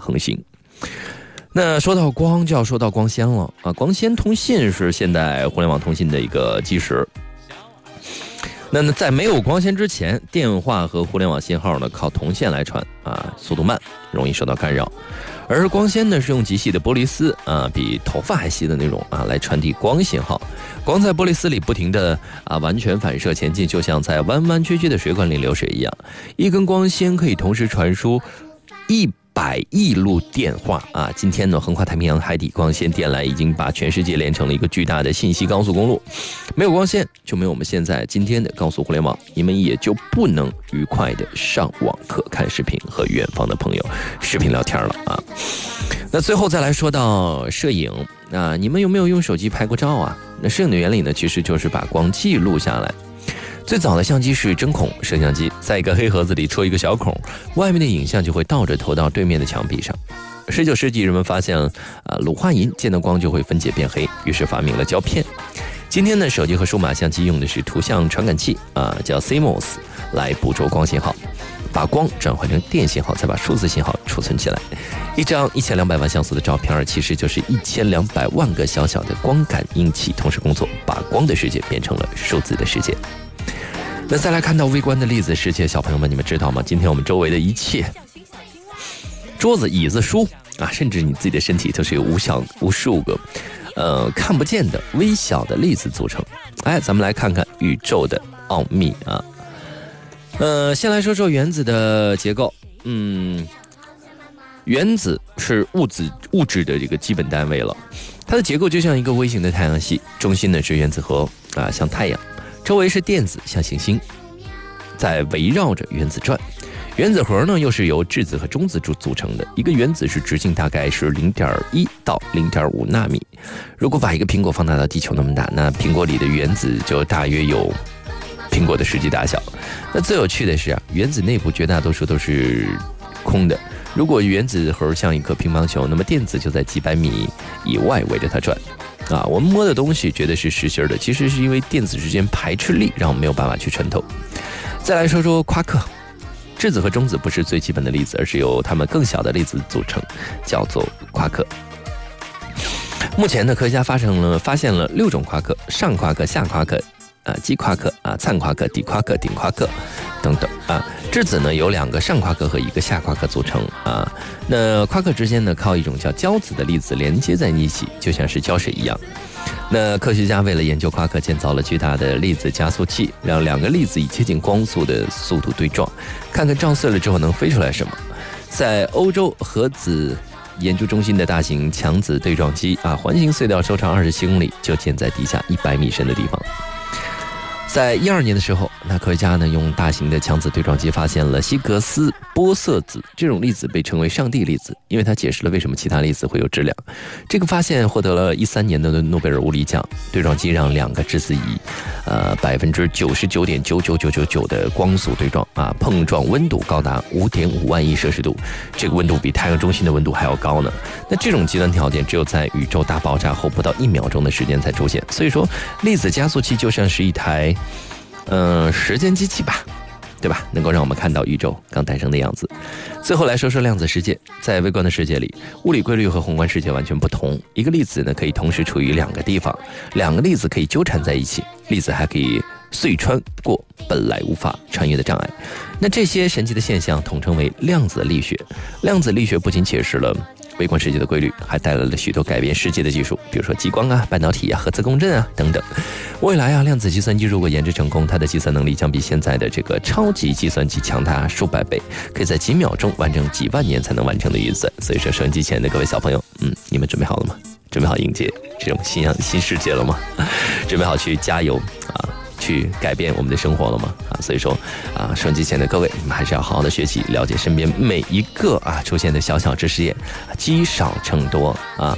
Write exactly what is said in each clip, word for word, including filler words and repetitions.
横行。那说到光，就要说到光纤了啊！光纤通信是现代互联网通信的一个基石。那呢，在没有光纤之前，电话和互联网信号呢靠铜线来传啊，速度慢，容易受到干扰。而光纤呢是用极细的玻璃丝啊，比头发还细的那种啊，来传递光信号。光在玻璃丝里不停的啊完全反射前进，就像在弯弯曲曲的水管里流水一样。一根光纤可以同时传输一百亿路电话啊！今天呢，横跨太平洋海底光纤电缆已经把全世界连成了一个巨大的信息高速公路。没有光纤，就没有我们现在今天的高速互联网，你们也就不能愉快的上网课、看视频和远方的朋友视频聊天了啊！那最后再来说到摄影啊，你们有没有用手机拍过照啊？那摄影的原理呢，其实就是把光记录下来。最早的相机是针孔摄像机，在一个黑盒子里戳一个小孔，外面的影像就会倒着投到对面的墙壁上。十九世纪，人们发现啊，卤化银见到光就会分解变黑，于是发明了胶片。今天呢，手机和数码相机用的是图像传感器啊，叫 C M O S 来捕捉光信号，把光转换成电信号，再把数字信号储存起来。一张一千两百万像素的照片，其实就是一千两百万个小小的光感应器同时工作，把光的世界变成了数字的世界。那再来看到微观的粒子世界，小朋友们，你们知道吗？今天我们周围的一切，桌子、椅子、书啊，甚至你自己的身体，都是由无小无数个，呃，看不见的微小的粒子组成。哎，咱们来看看宇宙的奥秘啊。呃，先来说说原子的结构。嗯，原子是物质物质的这个基本单位了，它的结构就像一个微型的太阳系，中心呢是原子核啊，像太阳。周围是电子，像行星，在围绕着原子转。原子核呢，又是由质子和中子组组成的。一个原子是直径大概是零点一到零点五纳米。如果把一个苹果放大到地球那么大，那苹果里的原子就大约有苹果的实际大小。那最有趣的是啊，原子内部绝大多数都是空的。如果原子核像一颗乒乓球，那么电子就在几百米以外围着它转。啊，我们摸的东西觉得是实心的，其实是因为电子之间排斥力让我们没有办法去穿透。再来说说夸克，质子和中子不是最基本的粒子，而是由它们更小的粒子组成，叫做夸克。目前呢，科学家发生了发现了六种夸克：上夸克、下夸克、啊基夸克、啊灿夸克、底夸克、顶夸克等等啊。质子呢由两个上夸克和一个下夸克组成啊。那夸克之间呢靠一种叫胶子的粒子连接在一起，就像是胶水一样。那科学家为了研究夸克，建造了巨大的粒子加速器，让两个粒子以接近光速的速度对撞，看看撞碎了之后能飞出来什么。在欧洲核子研究中心的大型强子对撞机啊，环形隧道周长二十七公里，就建在地下一百米深的地方。在一二年的时候，那科学家呢用大型的强子对撞机发现了希格斯玻色子，这种粒子被称为上帝粒子，因为它解释了为什么其他粒子会有质量。这个发现获得了一三年的诺贝尔物理奖。对撞机让两个质子以呃百分之九十九点九九九九九的光速对撞啊，碰撞温度高达五点五万亿摄氏度，这个温度比太阳中心的温度还要高呢。那这种极端条件只有在宇宙大爆炸后不到一秒钟的时间才出现，所以说粒子加速器就像是一台嗯、呃，时间机器吧，对吧？能够让我们看到宇宙刚诞生的样子。最后来说说量子世界，在微观的世界里，物理规律和宏观世界完全不同。一个粒子呢，可以同时处于两个地方，两个粒子可以纠缠在一起，粒子还可以遂穿过本来无法穿越的障碍。那这些神奇的现象统称为量子力学。量子力学不仅解释了微观世界的规律，还带来了许多改变世界的技术，比如说激光啊、半导体啊、核磁共振啊等等。未来啊，量子计算机如果研制成功，它的计算能力将比现在的这个超级计算机强大数百倍，可以在几秒钟完成几万年才能完成的运算。所以说，收音机前的各位小朋友，嗯，你们准备好了吗？准备好迎接这种新样新世界了吗？准备好去加油啊！去改变我们的生活了吗？啊，所以说啊，收音机前的各位，你们还是要好好的学习，了解身边每一个啊出现的小小知识点，积少成多啊。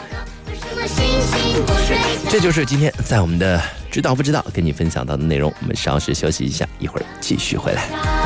这就是今天在我们的知道不知道跟你分享到的内容。我们稍事休息一下，一会儿继续回来。